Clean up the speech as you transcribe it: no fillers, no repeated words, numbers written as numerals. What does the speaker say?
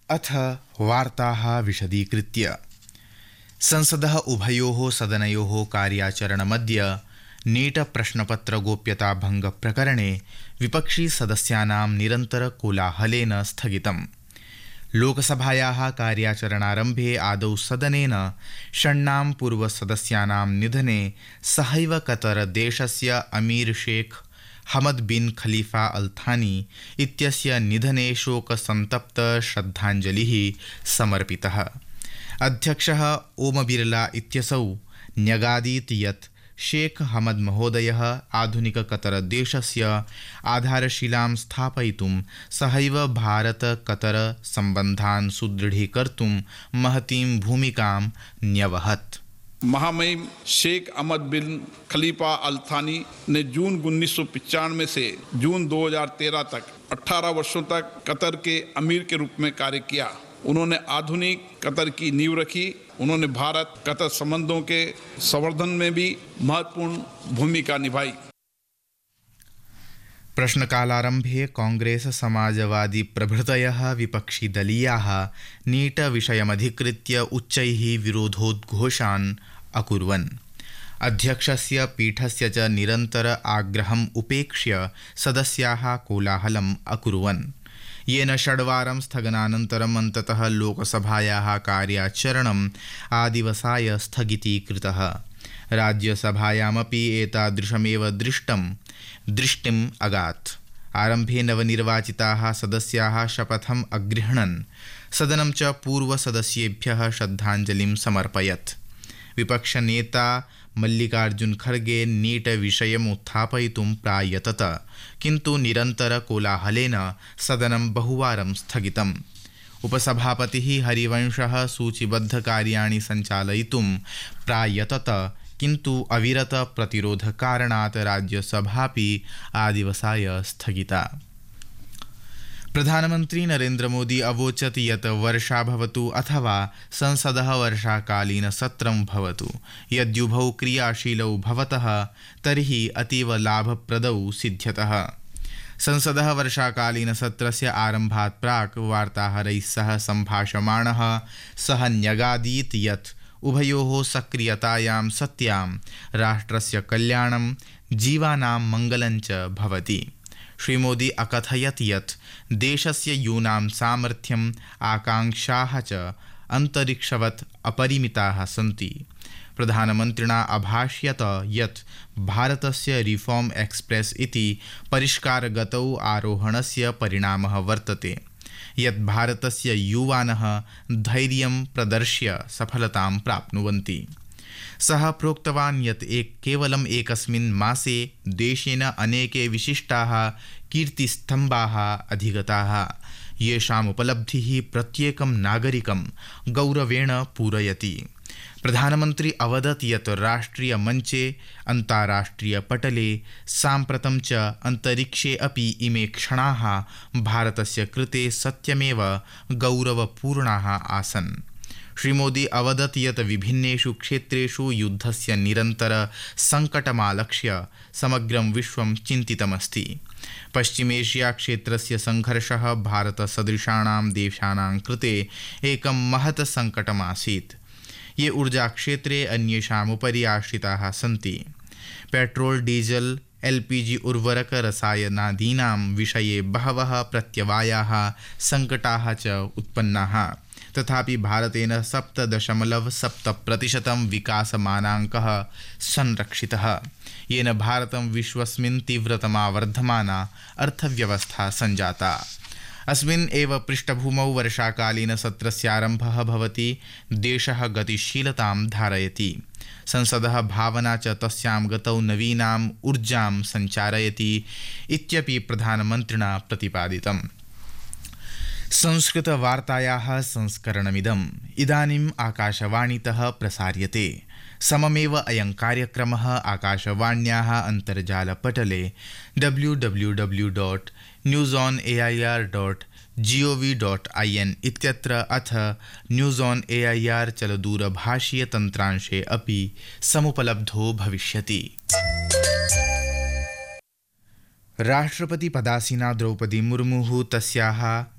अथ वार्ताः विशदीकृत्य संसदः उभयोः सदनयोः कार्याचरणमद्य नीट प्रश्नपत्र गोप्यता भंग प्रकरणे विपक्षी सदस्यानां निरन्तरकोलाहलेन स्थगितम्। लोकसभायाः कार्याचरणारम्भे आदौ सदनेन षण्णां पूर्वसदस्यानां निधने सहैव कतर देशस्य अमीर शेख हमद बिन खलीफा अल थानी इत्यस्य निधने शोकसन्तप्त श्रद्धाञ्जलिः समर्पितः। अध्यक्षः ओम बिरला इत्यसौ न्यगादीत् यत् शेख हमद महोदयः आधुनिक कतर देशस्य आधारशिलां स्थापयितुं सहैव भारत कतर सम्बन्धान् सुदृढीकर्तुं महतीं भूमिकां न्यवहत्। महामहिम शेख अहमद बिन खलीफा अल थानी ने जून 1995 से जून 2013 तक 18 वर्षों तक कतर के अमीर के रूप में कार्य किया। उन्होंने आधुनिक कतर की नींव रखी। उन्होंने भारत कतर संबंधों के संवर्धन में भी महत्वपूर्ण भूमिका निभाई। प्रश्नकालारम्भे कांग्रेस समाजवादी प्रभृतयः विपक्षीदलीयाः नीट विषयमधिकृत्य उच्चैः विरोधोद्घोषान् अकुर्वन्। अध्यक्षस्य पीठस्य च निरन्तर आग्रहम् उपेक्ष्य सदस्याः कोलाहलम् अकुर्वन्, येन षड्वारं स्थगनानन्तरम् अन्ततः लोकसभायाः कार्याचरणम् आदिवसाय स्थगितीकृतः। राज्यसभायामपि एतादृशमेव दृष्टिम् अगात्। आरम्भे नवनिर्वाचिताः सदस्याः शपथम् अगृह्णन् सदनं च पूर्वसदस्येभ्यः श्रद्धाञ्जलिं समर्पयत्। विपक्षनेता मल्लिकार्जुन खड़गे नीट विषयम् उत्थापयितुं प्रायतत, किन्तु निरन्तरकोलाहलेन सदनं बहुवारं स्थगितम्। उपसभापतिः हरिवंशः सूचीबद्धकार्याणि सञ्चालयितुं प्रायतत, किन्तु अविरत प्रतिरोधकारणात् राज्यसभापि आदिवसाय स्थगिता। प्रधानमन्त्री नरेन्द्र मोदी अवोचत् यत् वर्षा भवतु अथवा संसदः वर्षाकालीन सत्रं भवतु, यद्युभौ क्रियाशीलौ भवतः तर्हि अतीव लाभप्रदौ सिद्ध्यतः। संसदः वर्षाकालीन सत्रस्य आरम्भात् प्राक् वार्ताहरैः सह सम्भाषमाणः सः न्यगादीत् यत् उभयोः सक्रियतायां सत्यां राष्ट्रस्य कल्याणं जीवानां मङ्गलं च भवति। श्रीमोदी अकथयत् यत् देशस्य यूनां सामर्थ्यम् आकाङ्क्षाः च अन्तरिक्षवत् अपरिमिताः सन्ति। प्रधानमन्त्रिणा अभाष्यत यत् भारतस्य रिफॉर्म एक्सप्रेस इति परिष्कारगतौ आरोहणस्य परिणामः वर्तते, यत् भारतस्य युवानः धैर्यं प्रदर्श्य सफलतां प्राप्नुवन्ति। सः प्रोक्तवान् यत् केवलम् एकस्मिन् मासे देशेन अनेके विशिष्टाः कीर्तिस्तम्भाः अधिगताः, येषाम् उपलब्धिः प्रत्येकं नागरिकं गौरवेण पूरयति। प्रधानमन्त्री अवदत् यत् राष्ट्रियमञ्चे अन्ताराष्ट्रियपटले साम्प्रतं च अन्तरिक्षे अपि इमे क्षणाः भारतस्य कृते सत्यमेव गौरवपूर्णाः आसन्। श्रीमोदी अवदत् यत् विभिन्नेषु क्षेत्रेषु युद्धस्य निरन्तर सङ्कटमालक्ष्य समग्रं विश्वं चिन्तितमस्ति। पश्चिमेशिया क्षेत्रस्य संघर्षः भारतसदृशानां देशानां कृते एकं महत् सङ्कटमासीत्, ये ऊर्जाक्षेत्रे अन्येषामुपरि आश्रिताः सन्ति। पेट्रोल डीजल LPG उर्वरक रसायनादीनां विषये बहवः प्रत्यवायाः सङ्कटाः च उत्पन्नाः, तथापि भारतेन 7.7% विकासमानाङ्कः संरक्षितः, येन भारतं विश्वस्मिन् तीव्रतमा वर्धमाना अर्थव्यवस्था सञ्जाता। अस्मिन् एव पृष्ठभूमौ वर्षाकालीन सत्रस्यारम्भः भवति, देशः गतिशीलतां धारयति। संसदः भावना च तस्यां गतौ नवीनाम् ऊर्जां सञ्चारयति इत्यपि प्रधानमन्त्रिणा प्रतिपादितम्। संस्कृतवार्तायाः संस्करणमिदम् इदानीम् आकाशवाणीतः प्रसार्यते। सममेव अयं कार्यक्रमः आकाशवाण्याः अन्तर्जालपटले www.newsonair.gov.in इत्यत्र अथ न्यूज़ ऑन एआईआर चलदूरभाषीयतन्त्रांशे अपि समुपलब्धो भविष्यति। राष्ट्रपति पदासीना द्रौपदी मुर्मुः तस्याः